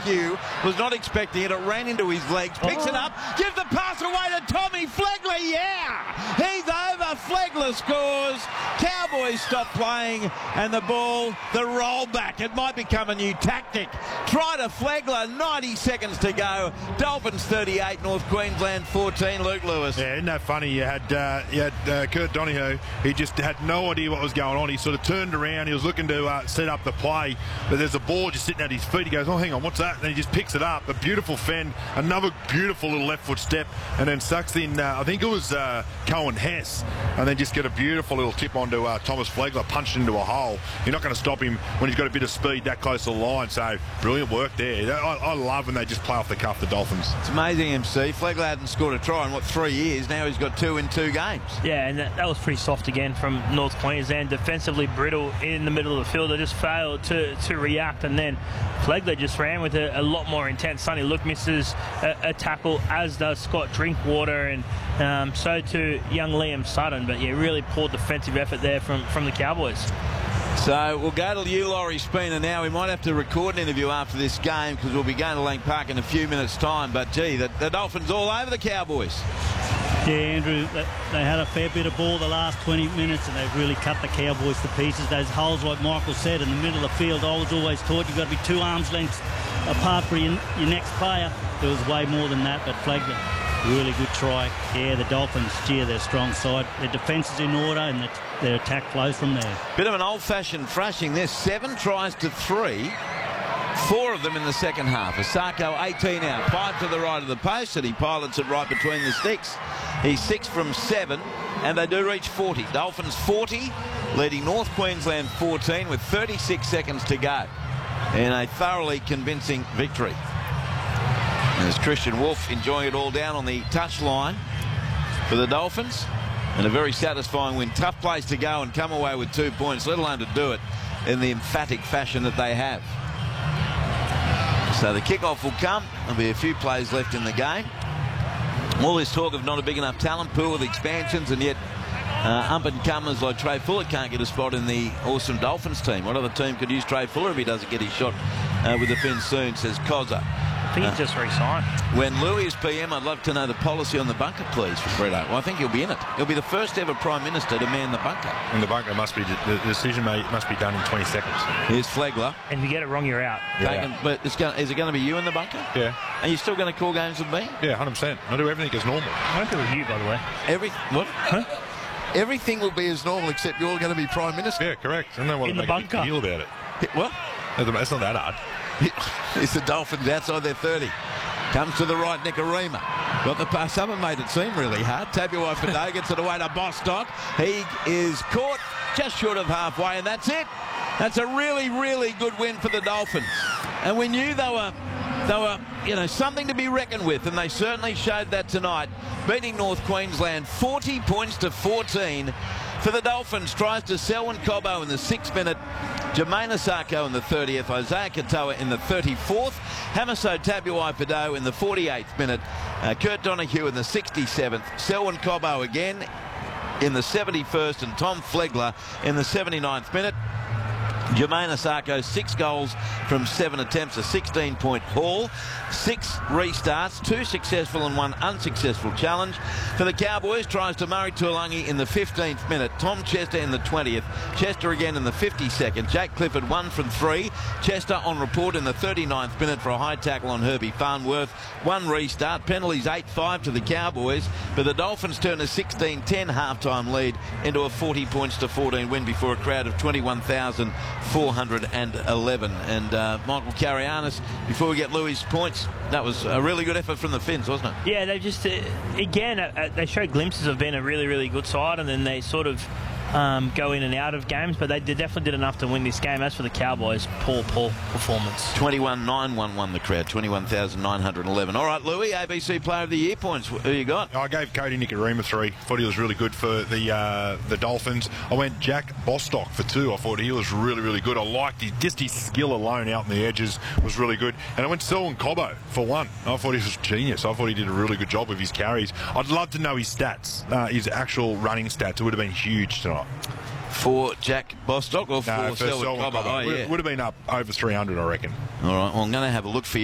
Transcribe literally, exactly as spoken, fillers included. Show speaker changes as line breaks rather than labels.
Hugh was not expecting it. It ran into his legs, picks
oh.
it up, gives the pass away to Tommy Flegler. Yeah, he's over. Flegler scores. Cowboys stop playing, and the ball, the roll back. It might become a new tactic. Try to Flegler. ninety seconds to go. Dolphins thirty-eight, North Queensland fourteen. Luke Lewis.
Yeah, isn't that funny? You had uh, you had uh, Kurt Donahue. He just had no idea what was going on. He sort of turned around. He was looking to uh, set up the play, but there's a ball just sitting at his feet. He goes, "Oh, hang on, what's that?" And he just picks it up. A beautiful fend, another beautiful little left foot step, and then sucks in. Uh, I think it was uh, Cohen Hess, and then just get a beautiful little tip onto uh, Thomas Flegler, punched into a hole. You're not going to stop him when he's got a bit of speed that close to the line. So brilliant work there. I, I love when they just play off the cuff, the Dolphins.
It's amazing, M C. Flegler hadn't scored a try in what three years. Now he's got two in two games.
Yeah, and that, that was pretty soft again from North Queensland. Defensively brittle in the middle of the field. They just failed to, to react, and then Flegler just ran with a, a lot more intent. Sonny Luke misses a, a tackle, as does Scott Drinkwater, and um, so too young Liam Sutton. But yeah, really poor defensive effort there from, from the Cowboys.
So we'll go to you, Laurie Spina, now. We might have to record an interview after this game because we'll be going to Lang Park in a few minutes' time. But, gee, the, the Dolphins all over the Cowboys.
Yeah, Andrew, they had a fair bit of ball the last twenty minutes, and they've really cut the Cowboys to pieces. Those holes, like Michael said, in the middle of the field, I was always taught you've got to be two arms lengths apart for your, your next player. There was way more than that, but Flegler, really good try. Yeah, the Dolphins, gee, they're a strong side. Their defence is in order, and the, their attack flows from there.
Bit of an old-fashioned thrashing. There's seven tries to three. Four of them in the second half. Asako eighteen out, five to the right of the post, and he pilots it right between the sticks. He's six from seven, and they do reach forty. Dolphins forty, leading North Queensland fourteen with thirty-six seconds to go in a thoroughly convincing victory. There's Christian Wolf enjoying it all down on the touchline for the Dolphins, and a very satisfying win. Tough place to go and come away with two points, let alone to do it in the emphatic fashion that they have. So the kickoff will come. There'll be a few plays left in the game. All this talk of not a big enough talent pool with expansions, and yet uh, up-and-comers like Trey Fuller can't get a spot in the awesome Dolphins team. What other team could use Trey Fuller if he doesn't get his shot uh, with the Finns soon, says Cozza.
I think he's uh, just re-signed.
When Louis is P M, I'd love to know the policy on the bunker, please, for Fredo. Well, I think he'll be in it. He'll be the first ever Prime Minister to man the bunker.
And the bunker must be, the decision may, must be done in twenty seconds.
Here's Flegler.
And if you get it wrong, you're out.
Yeah.
Taken, but it's going, is it going to be you in the bunker?
Yeah.
Are you still going to call games with me?
Yeah, one hundred percent. I do everything as normal.
I don't do with you, by the way.
Every, what? Huh? Everything will be as normal except you're going to be Prime Minister.
Yeah, correct. I don't know what
in
to
the
make
bunker.
a big deal about it.
What?
It's not that hard.
It's the Dolphins outside their thirty. Comes to the right, Nicarima. Got the pass. Someone made it seem really hard. Tabuai Fado gets it away to Bostock. He is caught just short of halfway, and that's it. That's a really, really good win for the Dolphins. And we knew they were, they were, you know, something to be reckoned with, and they certainly showed that tonight, beating North Queensland forty points to fourteen. For the Dolphins, tries to Selwyn Cobbo in the sixth minute, Jermaine Asako in the thirtieth, Isaiah Katoa in the thirty-fourth, Hamiso Tabuai Fado in the forty-eighth minute, uh, Kurt Donahue in the sixty-seventh, Selwyn Cobbo again in the seventy-first, and Tom Flegler in the seventy-ninth minute. Jermaine Asako, six goals from seven attempts, a sixteen-point haul, six restarts, two successful and one unsuccessful challenge. For the Cowboys, tries to Murray Tuolangi in the fifteenth minute, Tom Chester in the twentieth, Chester again in the fifty-second, Jake Clifford one from three, Chester on report in the thirty-ninth minute for a high tackle on Herbie Farnworth, one restart, penalties eight five to the Cowboys, but the Dolphins turn a sixteen ten half-time lead into a forty points to fourteen win before a crowd of twenty-one thousand four hundred eleven. And uh, Michael Carianis, before we get Louis' points, that was a really good effort from the Finns, wasn't it?
Yeah, they just, uh, again, uh, they showed glimpses of being a really, really good side, and then they sort of um, go in and out of games, but they did, definitely did enough to win this game. As for the Cowboys, poor, poor performance.
twenty-one nine one won the crowd, twenty-one thousand nine hundred eleven. All right, Louis, A B C Player of the Year points. Who you got?
I gave Cody Nicarima three. Thought he was really good for the uh, the Dolphins. I went Jack Bostock for two. I thought he was really, really good. I liked his, just his skill alone out in the edges was really good. And I went Selwyn Cobbo for one. I thought he was genius. I thought he did a really good job with his carries. I'd love to know his stats, uh, his actual running stats. It would have been huge tonight.
For Jack Bostock or for,
no, for
Selwyn
Selwyn
Cobbo?
Cobbo.
Oh, yeah.
Would have been up over three hundred, I reckon.
All right, well, I'm going to have a look for you.